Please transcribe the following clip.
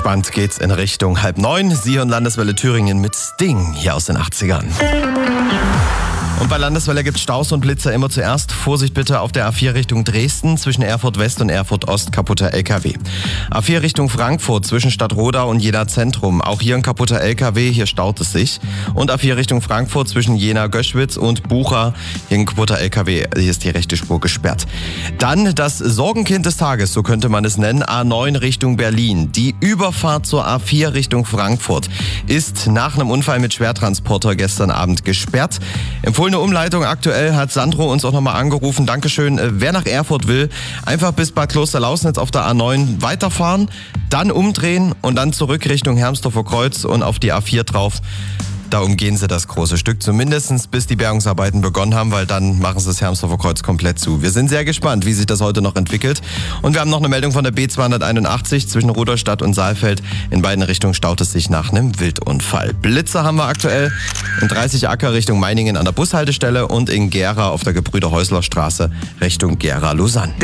Entspannt geht's in Richtung 8:30. Sie hören Landeswelle Thüringen mit Sting hier aus den 80ern. Und bei Landeswelle gibt's Staus und Blitzer immer zuerst. Vorsicht bitte auf der A4 Richtung Dresden zwischen Erfurt West und Erfurt Ost, kaputter LKW. A4 Richtung Frankfurt zwischen Stadtrodau und Jena Zentrum. Auch hier ein kaputter LKW, hier staut es sich. Und A4 Richtung Frankfurt zwischen Jena Göschwitz und Bucha. Hier ein kaputter LKW, hier ist die rechte Spur gesperrt. Dann das Sorgenkind des Tages, so könnte man es nennen. A9 Richtung Berlin. Die Überfahrt zur A4 Richtung Frankfurt ist nach einem Unfall mit Schwertransporter gestern Abend gesperrt. Empfohlene Umleitung aktuell hat Sandro uns auch nochmal angerufen. Dankeschön. Wer nach Erfurt will, einfach bis Bad Klosterlausnitz auf der A9 weiterfahren, dann umdrehen und dann zurück Richtung Hermsdorfer Kreuz und auf die A4 drauf. Da umgehen sie das große Stück, zumindest bis die Bergungsarbeiten begonnen haben, weil dann machen sie das Hermsdorfer Kreuz komplett zu. Wir sind sehr gespannt, wie sich das heute noch entwickelt. Und wir haben noch eine Meldung von der B281 zwischen Rudolstadt und Saalfeld. In beiden Richtungen staut es sich nach einem Wildunfall. Blitzer haben wir aktuell in 30 Acker Richtung Meiningen an der Bushaltestelle und in Gera auf der Gebrüder-Häusler-Straße Richtung Gera-Lausanne.